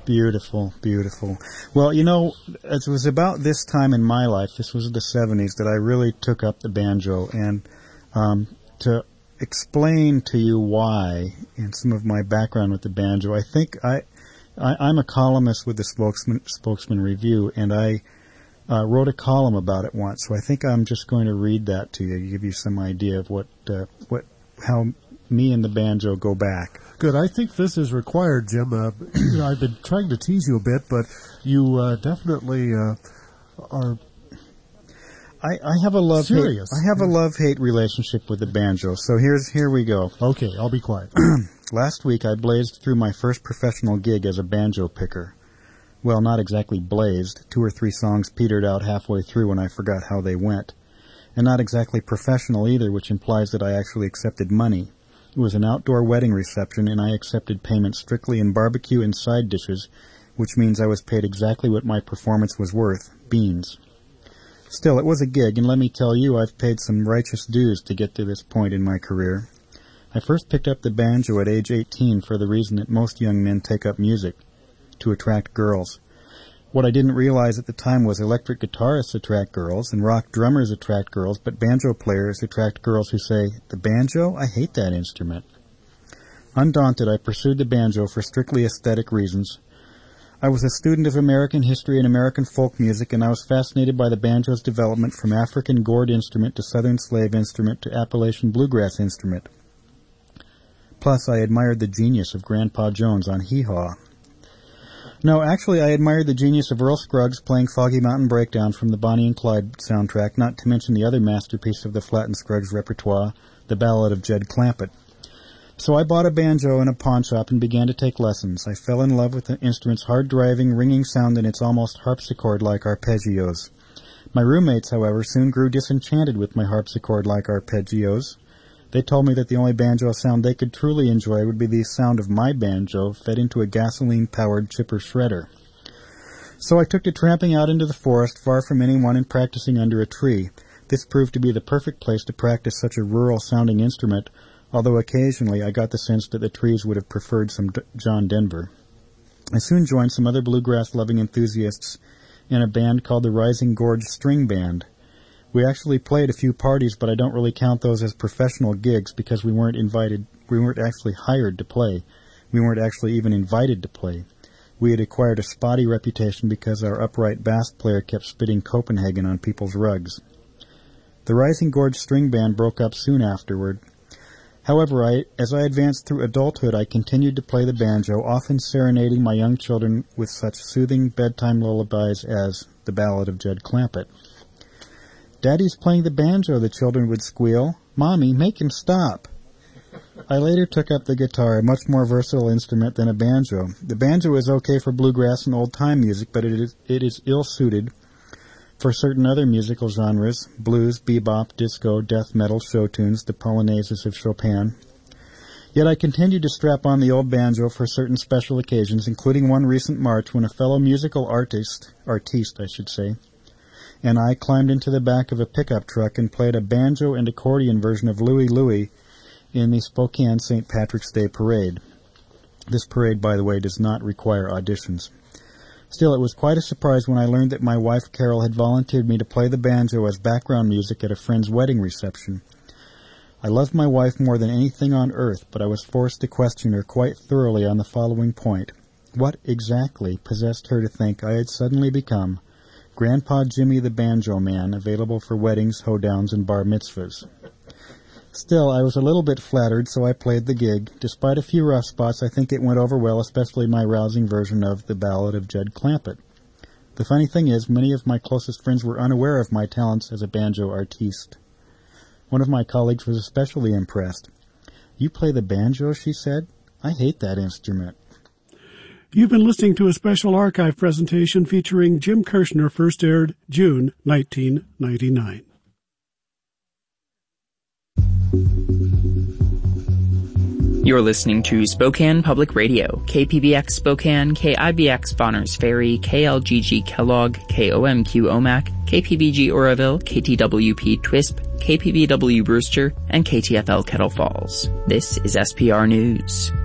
Beautiful, beautiful. Well, it was about this time in my life, this was the 70s, that I really took up the banjo. And to explain to you why and some of my background with the banjo, I think I'm a columnist with the Spokesman Review, and I wrote a column about it once. So I think I'm just going to read that to you, give you some idea of how me and the banjo go back. Good. I think this is required, Jim. I've been trying to tease you a bit, but you definitely are. I have a love serious. I have a love-hate relationship with the banjo. So here we go. Okay, I'll be quiet. Last week I blazed through my first professional gig as a banjo picker. Well, not exactly blazed. 2 or 3 songs petered out halfway through and I forgot how they went. And not exactly professional either, which implies that I actually accepted money. It was an outdoor wedding reception, and I accepted payment strictly in barbecue and side dishes, which means I was paid exactly what my performance was worth, beans. Still, it was a gig, and let me tell you, I've paid some righteous dues to get to this point in my career. I first picked up the banjo at age 18 for the reason that most young men take up music, to attract girls. What I didn't realize at the time was electric guitarists attract girls and rock drummers attract girls, but banjo players attract girls who say, "The banjo? I hate that instrument." Undaunted, I pursued the banjo for strictly aesthetic reasons. I was a student of American history and American folk music, and I was fascinated by the banjo's development from African gourd instrument to Southern slave instrument to Appalachian bluegrass instrument. Plus, I admired the genius of Grandpa Jones on Hee-Haw. No, actually, I admired the genius of Earl Scruggs playing Foggy Mountain Breakdown from the Bonnie and Clyde soundtrack, not to mention the other masterpiece of the Flatt and Scruggs repertoire, The Ballad of Jed Clampett. So I bought a banjo in a pawn shop and began to take lessons. I fell in love with the instrument's hard-driving, ringing sound and its almost harpsichord-like arpeggios. My roommates, however, soon grew disenchanted with my harpsichord-like arpeggios. They told me that the only banjo sound they could truly enjoy would be the sound of my banjo fed into a gasoline-powered chipper shredder. So I took to tramping out into the forest, far from anyone, and practicing under a tree. This proved to be the perfect place to practice such a rural-sounding instrument, although occasionally I got the sense that the trees would have preferred some John Denver. I soon joined some other bluegrass-loving enthusiasts in a band called the Rising Gorge String Band. We actually played a few parties, but I don't really count those as professional gigs because we weren't actually hired to play. We weren't actually even invited to play. We had acquired a spotty reputation because our upright bass player kept spitting Copenhagen on people's rugs. The Rising Gorge String Band broke up soon afterward. However, as I advanced through adulthood, I continued to play the banjo, often serenading my young children with such soothing bedtime lullabies as The Ballad of Jed Clampett. "Daddy's playing the banjo," the children would squeal. "Mommy, make him stop." I later took up the guitar, a much more versatile instrument than a banjo. The banjo is okay for bluegrass and old-time music, but it is ill-suited for certain other musical genres, blues, bebop, disco, death metal, show tunes, the polonaises of Chopin. Yet I continued to strap on the old banjo for certain special occasions, including one recent March when a fellow musical artiste, and I climbed into the back of a pickup truck and played a banjo and accordion version of Louie Louie in the Spokane St. Patrick's Day Parade. This parade, by the way, does not require auditions. Still, it was quite a surprise when I learned that my wife Carol had volunteered me to play the banjo as background music at a friend's wedding reception. I loved my wife more than anything on earth, but I was forced to question her quite thoroughly on the following point. What exactly possessed her to think I had suddenly become Grandpa Jimmy the Banjo Man, available for weddings, hoedowns, and bar mitzvahs? Still, I was a little bit flattered, so I played the gig. Despite a few rough spots, I think it went over well, especially my rousing version of The Ballad of Jed Clampett. The funny thing is, many of my closest friends were unaware of my talents as a banjo artiste. One of my colleagues was especially impressed. "You play the banjo?" she said. "I hate that instrument." You've been listening to a special archive presentation featuring Jim Kirshner, first aired June 1999. You're listening to Spokane Public Radio, KPBX Spokane, KIBX Bonners Ferry, KLGG Kellogg, KOMQ Omak, KPBG Oroville, KTWP Twisp, KPBW Brewster, and KTFL Kettle Falls. This is SPR News.